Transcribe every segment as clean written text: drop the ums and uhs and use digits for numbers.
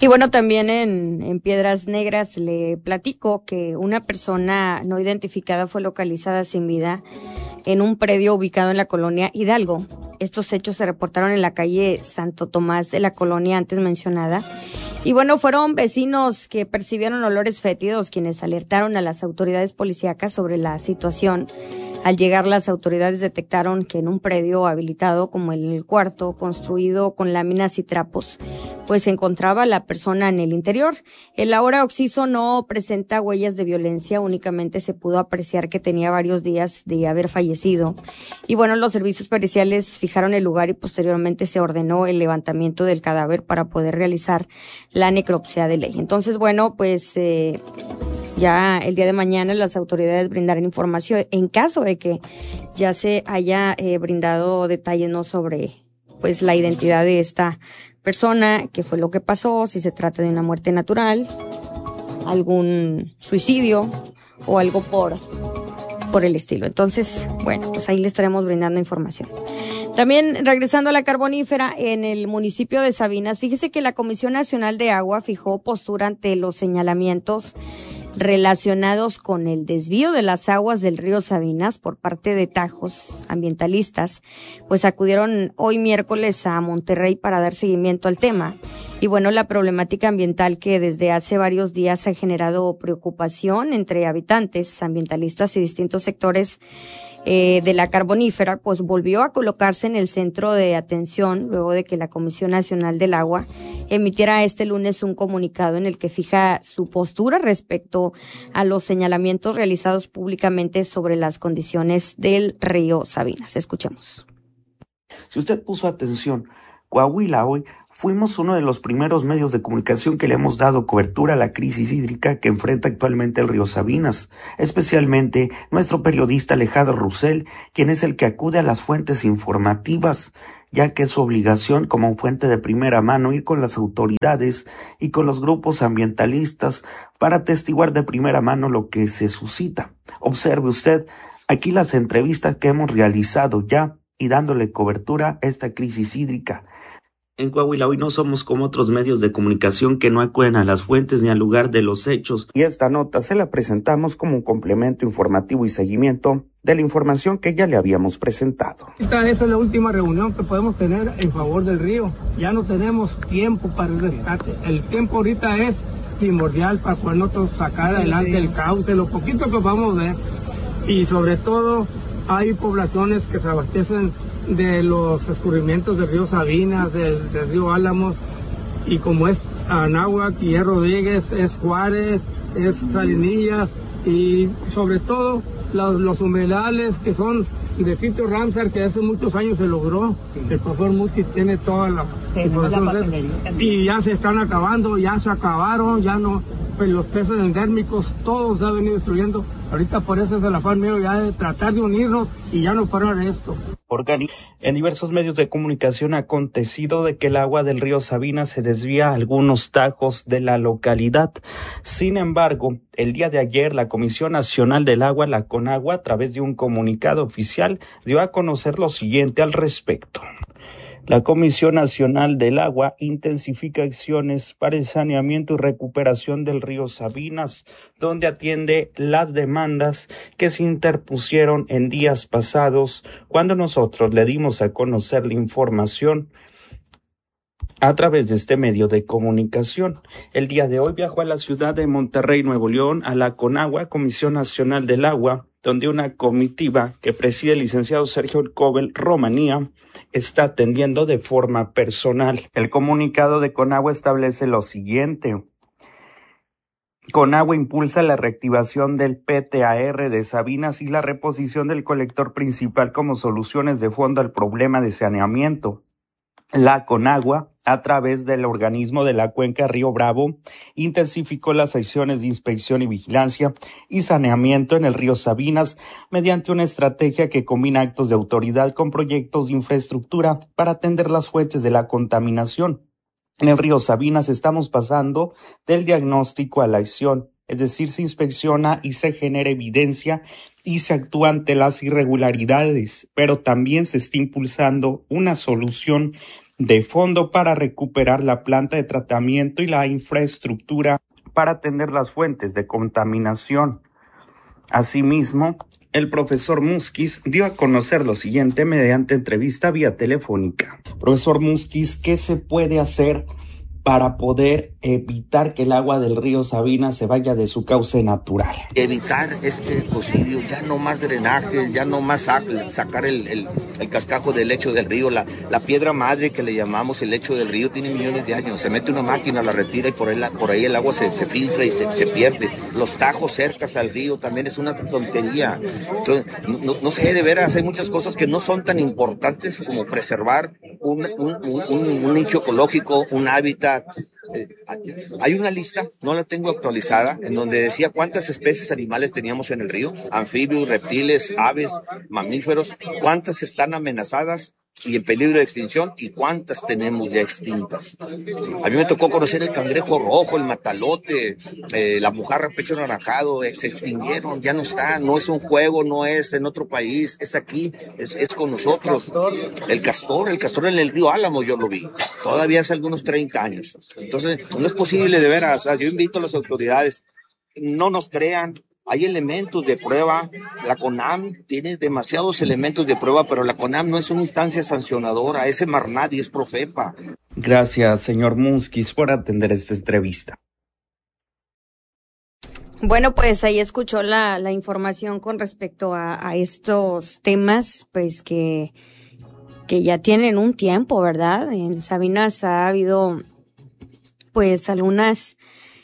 Y bueno, también en Piedras Negras le platico que una persona no identificada fue localizada sin vida en un predio ubicado en la colonia Hidalgo. Estos hechos se reportaron en la calle Santo Tomás de la colonia antes mencionada. Y bueno, fueron vecinos que percibieron olores fétidos quienes alertaron a las autoridades policíacas sobre la situación. Al llegar, las autoridades detectaron que en un predio habilitado como el cuarto, construido con láminas y trapos, pues se encontraba la persona en el interior. El ahora occiso no presenta huellas de violencia, únicamente se pudo apreciar que tenía varios días de haber fallecido. Y bueno, los servicios periciales fijaron el lugar y posteriormente se ordenó el levantamiento del cadáver para poder realizar la necropsia de ley. Entonces, bueno, pues ya el día de mañana las autoridades brindarán información en caso de que ya se haya brindado detalles, ¿no?, sobre pues la identidad de esta persona, qué fue lo que pasó, si se trata de una muerte natural, algún suicidio o algo por el estilo. Entonces, bueno, pues ahí le estaremos brindando información. También regresando a la carbonífera en el municipio de Sabinas, fíjese que la Comisión Nacional de Agua fijó postura ante los señalamientos relacionados con el desvío de las aguas del río Sabinas por parte de Tajos ambientalistas, pues acudieron hoy miércoles a Monterrey para dar seguimiento al tema. Y bueno, la problemática ambiental que desde hace varios días ha generado preocupación entre habitantes, ambientalistas y distintos sectores de la carbonífera, pues volvió a colocarse en el centro de atención luego de que la Comisión Nacional del Agua emitiera este lunes un comunicado en el que fija su postura respecto a los señalamientos realizados públicamente sobre las condiciones del río Sabinas. Escuchemos. Si usted puso atención, Coahuila hoy fuimos uno de los primeros medios de comunicación que le hemos dado cobertura a la crisis hídrica que enfrenta actualmente el río Sabinas, especialmente nuestro periodista Alejandro Roussel, quien es el que acude a las fuentes informativas, ya que es su obligación como fuente de primera mano ir con las autoridades y con los grupos ambientalistas para atestiguar de primera mano lo que se suscita. Observe usted aquí las entrevistas que hemos realizado ya y dándole cobertura a esta crisis hídrica. En Coahuila hoy no somos como otros medios de comunicación que no acuden a las fuentes ni al lugar de los hechos. Y esta nota se la presentamos como un complemento informativo y seguimiento de la información que ya le habíamos presentado. Esta es la última reunión que podemos tener en favor del río. Ya no tenemos tiempo para el rescate. El tiempo ahorita es primordial para poder nosotros sacar adelante el cauce, lo poquito que vamos a ver. Y sobre todo hay poblaciones que se abastecen de los escurrimientos del río Sabinas, del río Álamos, y como es Anáhuac y es Rodríguez, es Juárez, es Salinillas, y sobre todo los humedales que son del sitio Ramsar, que hace muchos años se logró. El profesor Muti tiene toda la información y ya se están acabando, ya se acabaron, ya no, pues los peces endérmicos todos se han venido destruyendo. Ahorita por eso es el afán mío ya de tratar de unirnos y ya no parar esto. En diversos medios de comunicación ha acontecido de que el agua del río Sabinas se desvía a algunos tajos de la localidad. Sin embargo, el día de ayer la Comisión Nacional del Agua, la CONAGUA, a través de un comunicado oficial, dio a conocer lo siguiente al respecto. La Comisión Nacional del Agua intensifica acciones para el saneamiento y recuperación del río Sabinas, donde atiende las demandas que se interpusieron en días pasados cuando nosotros le dimos a conocer la información a través de este medio de comunicación. El día de hoy viajó a la ciudad de Monterrey, Nuevo León, a la CONAGUA, Comisión Nacional del Agua, donde una comitiva que preside el licenciado Sergio Cobel Romanía está atendiendo de forma personal. El comunicado de CONAGUA establece lo siguiente. CONAGUA impulsa la reactivación del PTAR de Sabinas y la reposición del colector principal como soluciones de fondo al problema de saneamiento. La CONAGUA, a través del organismo de la cuenca Río Bravo, intensificó las acciones de inspección y vigilancia y saneamiento en el río Sabinas mediante una estrategia que combina actos de autoridad con proyectos de infraestructura para atender las fuentes de la contaminación. En el río Sabinas estamos pasando del diagnóstico a la acción, es decir, se inspecciona y se genera evidencia y se actúa ante las irregularidades, pero también se está impulsando una solución de fondo para recuperar la planta de tratamiento y la infraestructura para atender las fuentes de contaminación. Asimismo, el profesor Musquiz dio a conocer lo siguiente mediante entrevista vía telefónica. Profesor Musquiz, ¿qué se puede hacer para poder evitar que el agua del río Sabina se vaya de su cauce natural? Evitar este ecocidio, ya no más drenaje, ya no más sacar el cascajo del lecho del río, la piedra madre que le llamamos el lecho del río tiene millones de años, se mete una máquina, la retira y por ahí el agua se filtra y se pierde. Los tajos cercas al río también es una tontería. Entonces, no sé, de veras, hay muchas cosas que no son tan importantes como preservar un nicho ecológico, un hábitat. Hay una lista, no la tengo actualizada, en donde decía cuántas especies animales teníamos en el río, anfibios, reptiles, aves, mamíferos, cuántas están amenazadas y en peligro de extinción y cuántas tenemos ya extintas. A mí me tocó conocer el cangrejo rojo, el matalote, la mojarra pecho naranjado, se extinguieron, ya no está, no es un juego, no es en otro país, es aquí, es con nosotros. El castor en el río Álamo yo lo vi, todavía hace algunos 30 años. Entonces, no es posible de veras, o sea, yo invito a las autoridades, no nos crean. Hay elementos de prueba, la CONAM tiene demasiados elementos de prueba, pero la CONAM no es una instancia sancionadora, es Semarnat y es Profepa. Gracias, señor Musquiz, por atender esta entrevista. Bueno, pues ahí escuchó la información con respecto a estos temas, pues que ya tienen un tiempo, ¿verdad? En Sabinas ha habido pues algunas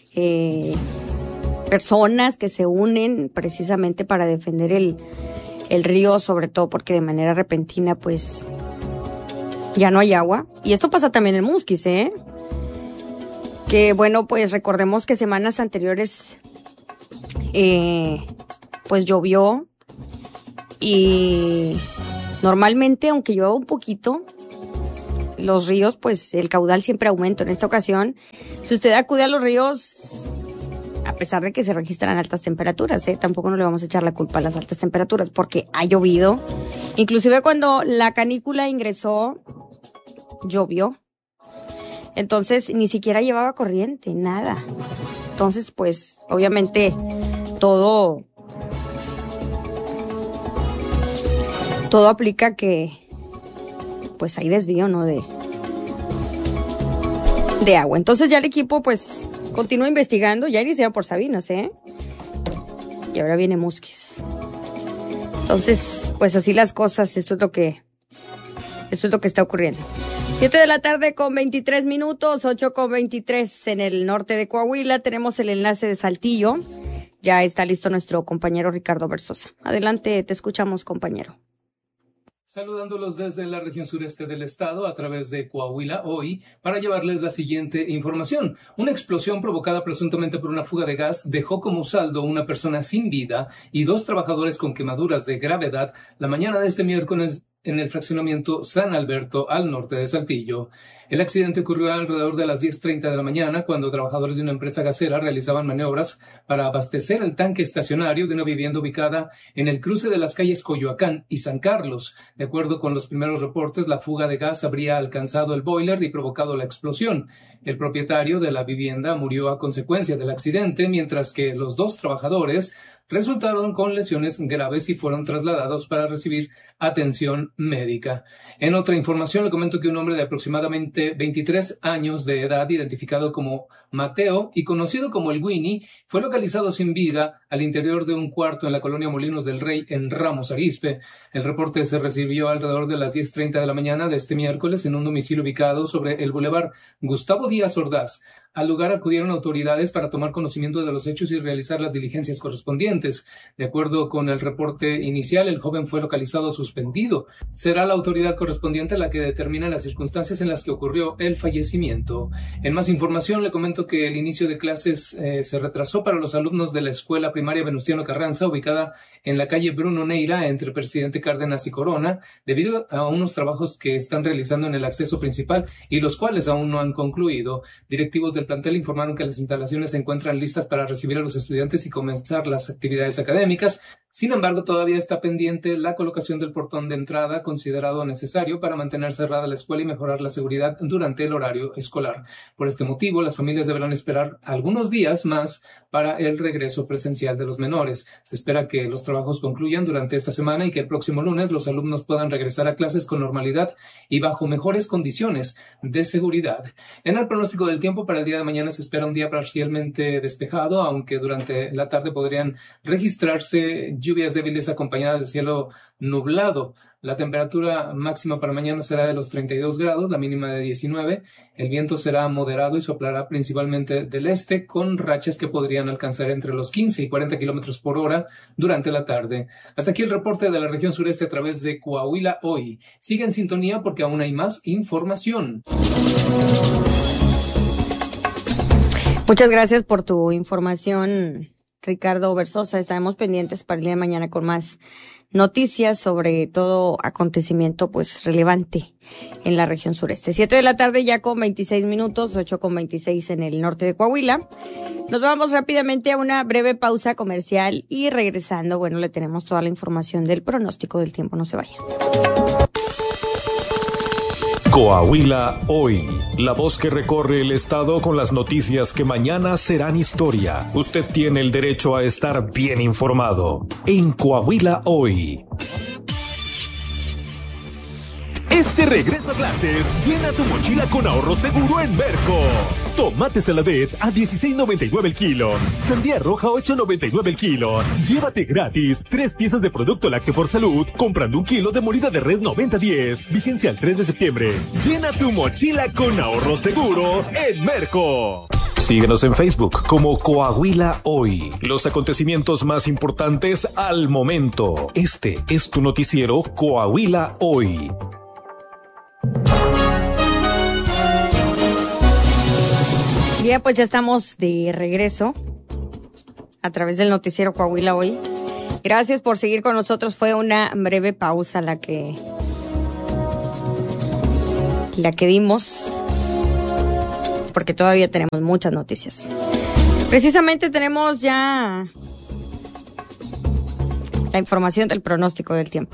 personas que se unen precisamente para defender el río, sobre todo porque de manera repentina pues ya no hay agua. Y esto pasa también en Musquiz, que bueno, pues recordemos que semanas anteriores pues llovió y normalmente, aunque llueva un poquito, los ríos, pues el caudal siempre aumenta. En esta ocasión, si usted acude a los ríos, a pesar de que se registran altas temperaturas, tampoco no le vamos a echar la culpa a las altas temperaturas porque ha llovido. Inclusive cuando la canícula ingresó, llovió. Entonces, ni siquiera llevaba corriente, nada. Entonces, pues, obviamente, todo aplica que, pues, hay desvío, ¿no? De agua. Entonces, ya el equipo, pues, continúa investigando. Ya iniciaron por Sabinas, y ahora viene Musquiz. Entonces, pues, así las cosas. Esto es lo que está ocurriendo. 7:23 p.m, 8:23 en el norte de Coahuila. Tenemos el enlace de Saltillo. Ya está listo nuestro compañero Ricardo Versosa. Adelante, te escuchamos, compañero. Saludándolos desde la región sureste del estado a través de Coahuila hoy para llevarles la siguiente información. Una explosión provocada presuntamente por una fuga de gas dejó como saldo una persona sin vida y 2 trabajadores con quemaduras de gravedad la mañana de este miércoles en el fraccionamiento San Alberto al norte de Saltillo. El accidente ocurrió alrededor de las 10:30 de la mañana cuando trabajadores de una empresa gasera realizaban maniobras para abastecer el tanque estacionario de una vivienda ubicada en el cruce de las calles Coyoacán y San Carlos. De acuerdo con los primeros reportes, la fuga de gas habría alcanzado el boiler y provocado la explosión. El propietario de la vivienda murió a consecuencia del accidente, mientras que los 2 trabajadores resultaron con lesiones graves y fueron trasladados para recibir atención médica. En otra información, le comento que un hombre de aproximadamente 23 años de edad, identificado como Mateo y conocido como el Winnie, fue localizado sin vida al interior de un cuarto en la colonia Molinos del Rey en Ramos Arizpe. El reporte se recibió alrededor de las 10:30 de la mañana de este miércoles en un domicilio ubicado sobre el bulevar Gustavo Díaz Ordaz. Al lugar acudieron autoridades para tomar conocimiento de los hechos y realizar las diligencias correspondientes. De acuerdo con el reporte inicial, el joven fue localizado suspendido. Será la autoridad correspondiente la que determine las circunstancias en las que ocurrió el fallecimiento. En más información, le comento que el inicio de clases se retrasó para los alumnos de la escuela primaria Venustiano Carranza, ubicada en la calle Bruno Neira, entre Presidente Cárdenas y Corona, debido a unos trabajos que están realizando en el acceso principal y los cuales aún no han concluido. Directivos del plantel informaron que las instalaciones se encuentran listas para recibir a los estudiantes y comenzar las actividades académicas. Sin embargo, todavía está pendiente la colocación del portón de entrada, considerado necesario para mantener cerrada la escuela y mejorar la seguridad durante el horario escolar. Por este motivo, las familias deberán esperar algunos días más para el regreso presencial de los menores. Se espera que los trabajos concluyan durante esta semana y que el próximo lunes los alumnos puedan regresar a clases con normalidad y bajo mejores condiciones de seguridad. En el pronóstico del tiempo para el día de mañana se espera un día parcialmente despejado, aunque durante la tarde podrían registrarse lluvias débiles acompañadas de cielo nublado. La temperatura máxima para mañana será de los 32 grados, la mínima de 19. El viento será moderado y soplará principalmente del este, con rachas que podrían alcanzar entre los 15 y 40 kilómetros por hora durante la tarde. Hasta aquí el reporte de la región sureste a través de Coahuila Hoy. Sigue en sintonía porque aún hay más información. Muchas gracias por tu información, Ricardo Versosa. Estaremos pendientes para el día de mañana con más noticias sobre todo acontecimiento pues relevante en la región sureste. 7 de la tarde ya con 26 minutos, 8:26 en el norte de Coahuila. Nos vamos rápidamente a una breve pausa comercial y regresando, bueno, le tenemos toda la información del pronóstico del tiempo. No se vaya. Coahuila Hoy, la voz que recorre el estado con las noticias que mañana serán historia. Usted tiene el derecho a estar bien informado en Coahuila Hoy. Este regreso a clases, llena tu mochila con ahorro seguro en Merco. Tomate Saladet a $16.99 el kilo. Sandía roja a $8.99 el kilo. Llévate gratis 3 piezas de producto lácteo por salud comprando 1 kilo de molida de res 90-10. Vigencia el 3 de septiembre. Llena tu mochila con ahorro seguro en Merco. Síguenos en Facebook como Coahuila Hoy. Los acontecimientos más importantes al momento. Este es tu noticiero Coahuila Hoy. Bien, pues ya estamos de regreso a través del noticiero Coahuila Hoy. Gracias por seguir con nosotros. Fue una breve pausa la que dimos, porque todavía tenemos muchas noticias. Precisamente tenemos ya la información del pronóstico del tiempo.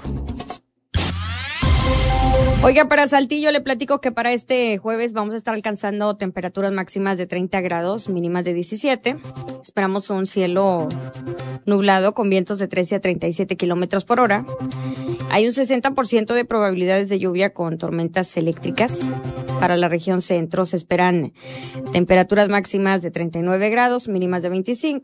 Oiga, para Saltillo le platico que para este jueves vamos a estar alcanzando temperaturas máximas de 30 grados, mínimas de 17. Esperamos un cielo nublado con vientos de 13 a 37 kilómetros por hora. Hay un 60% de probabilidades de lluvia con tormentas eléctricas. Para la región centro se esperan temperaturas máximas de 39 grados, mínimas de 25.